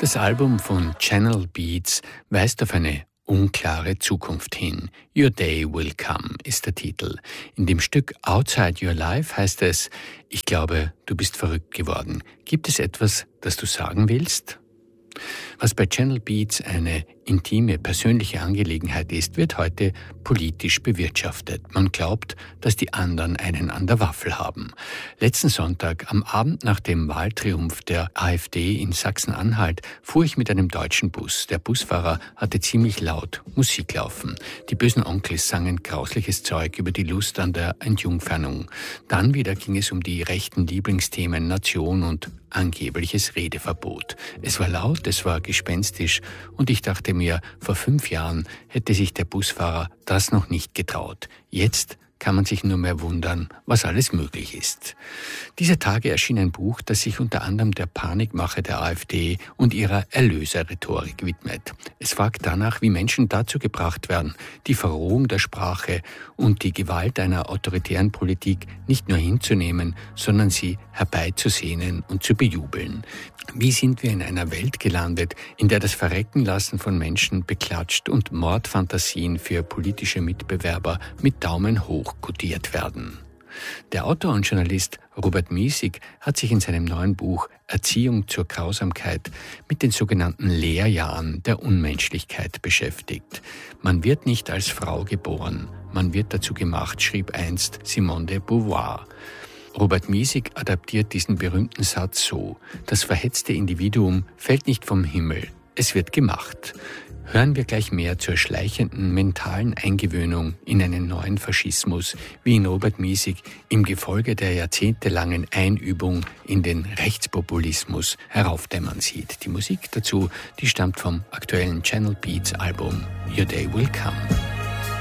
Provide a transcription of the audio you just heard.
Das Album von Channel Beats weist auf eine unklare Zukunft hin. Your Day Will Come ist der Titel. In dem Stück Outside Your Life heißt es: Ich glaube, du bist verrückt geworden. Gibt es etwas, das du sagen willst? Was bei Channel Beats eine intime, persönliche Angelegenheit ist, wird heute politisch bewirtschaftet. Man glaubt, dass die anderen einen an der Waffel haben. Letzten Sonntag, am Abend nach dem Wahltriumph der AfD in Sachsen-Anhalt, fuhr ich mit einem deutschen Bus. Der Busfahrer hatte ziemlich laut Musik laufen. Die bösen Onkels sangen grausliches Zeug über die Lust an der Entjungfernung. Dann wieder ging es um die rechten Lieblingsthemen Nation und angebliches Redeverbot. Es war laut, es war gespenstisch und ich dachte mir, vor 5 Jahren hätte sich der Busfahrer das noch nicht getraut. Jetzt kann man sich nur mehr wundern, was alles möglich ist. Dieser Tage erschien ein Buch, das sich unter anderem der Panikmache der AfD und ihrer Erlöserrhetorik widmet. Es fragt danach, wie Menschen dazu gebracht werden, die Verrohung der Sprache und die Gewalt einer autoritären Politik nicht nur hinzunehmen, sondern sie herbeizusehnen und zu bejubeln. Wie sind wir in einer Welt gelandet, in der das Verreckenlassen von Menschen beklatscht und Mordfantasien für politische Mitbewerber mit Daumen hoch kodiert werden? Der Autor und Journalist Robert Miesig hat sich in seinem neuen Buch Erziehung zur Grausamkeit mit den sogenannten Lehrjahren der Unmenschlichkeit beschäftigt. Man wird nicht als Frau geboren, man wird dazu gemacht, schrieb einst Simone de Beauvoir. Robert Miesig adaptiert diesen berühmten Satz so: Das verhetzte Individuum fällt nicht vom Himmel, es wird gemacht. Hören wir gleich mehr zur schleichenden mentalen Eingewöhnung in einen neuen Faschismus, wie ihn Robert Miesig im Gefolge der jahrzehntelangen Einübung in den Rechtspopulismus heraufdämmern sieht. Die Musik dazu, die stammt vom aktuellen Channel Beats Album Your Day Will Come.